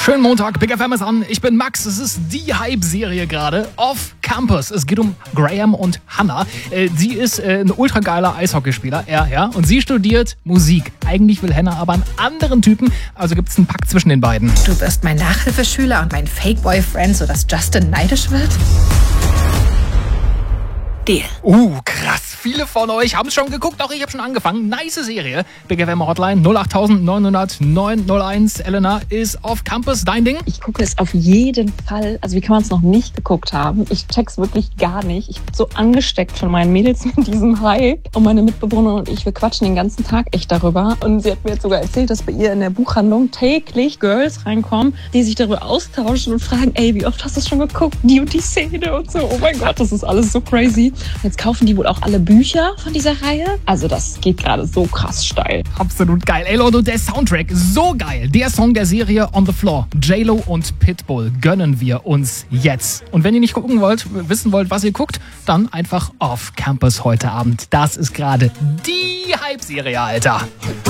Schönen Montag, Big FM ist an. Ich bin Max. Es ist die Hype-Serie gerade Off Campus. Es geht um Graham und Hannah. Sie ist ein ultra geiler Eishockeyspieler, ja. Und sie studiert Musik. Eigentlich will Hannah aber einen anderen Typen. Also gibt es einen Pakt zwischen den beiden. Du wirst mein Nachhilfeschüler und mein Fake-Boyfriend, sodass Justin neidisch wird? Deal. Krass. Viele von euch haben es schon geguckt, auch ich habe schon angefangen. Nice Serie. Big FM Hotline 08900 901. Elena ist Off Campus. Dein Ding? Ich gucke es auf jeden Fall. Also wie kann man es noch nicht geguckt haben? Ich check's wirklich gar nicht. Ich bin so angesteckt von meinen Mädels mit diesem Hype. Und meine Mitbewohner und ich, wir quatschen den ganzen Tag echt darüber. Und sie hat mir jetzt sogar erzählt, dass bei ihr in der Buchhandlung täglich Girls reinkommen, die sich darüber austauschen und fragen, ey, wie oft hast du es schon geguckt? Die und die Szene und so. Oh mein Gott, das ist alles so crazy. Jetzt kaufen die wohl auch alle Bücher von dieser Reihe. Also das geht gerade so krass steil. Absolut geil. Ey Leute, der Soundtrack, so geil. Der Song der Serie On the Floor. J-Lo und Pitbull gönnen wir uns jetzt. Und wenn ihr nicht gucken wollt, wissen wollt, was ihr guckt, dann einfach Off Campus heute Abend. Das ist gerade die Hype-Serie, Alter.